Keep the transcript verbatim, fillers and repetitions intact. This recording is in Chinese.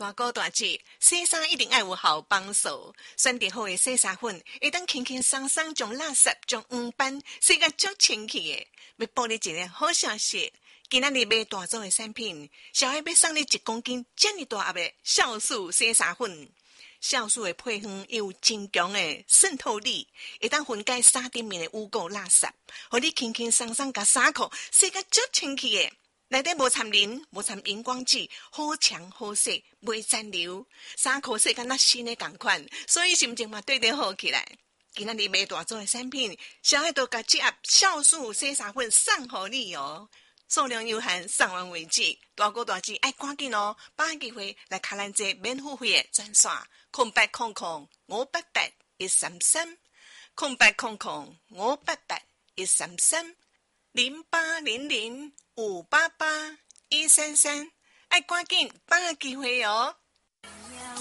大哥大姐，洗衫一定要有好帮手。选择好的洗衫粉，会当轻轻松松将垃圾、将黄斑洗个足清气的。要报你一个好消息，今仔日买大组的产品，小爱要送你一公斤这么大盒的酵素洗衫粉。酵素的配方有真强的渗透力，会当分解衫顶面的污垢垃圾，互你轻轻松松甲衫裤洗个足清气的。内底无掺磷，无掺荧光剂，好强好洗，袂残留，衫裤洗敢若新的同款，所以心情嘛对得好起来。今仔日买大组的产品，小爱都甲这盒酵素洗衫粉送互你哦，数量有限，送完为止。大哥大姐爱赶紧哦，把握机会来卡咱这免付费的专线，空八空空五八八一三三，空八空空五八八一三三。零八零零五八八一三三，爱赶紧把握机会哦！